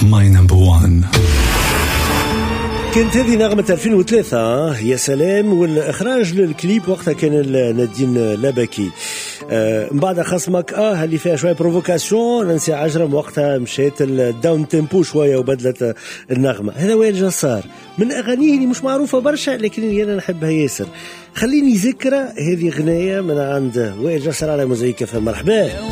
my number one. كانت هذه نغمة 2003 يا سلام، والإخراج للكليب وقتها كان نادين لابكي. من بعد خصمك اللي فيها شوية بروفوكاسيون، ننسي عجرم وقتها مشيت الداون تيمبو شوية وبدلت النغمة. هذا وائل جسار من أغانيه اللي مش معروفة برشا لكن اللي أنا نحبها ياسر. خليني ذكرى هذه غناية من عند وائل جسار على موزايك. مرحبا.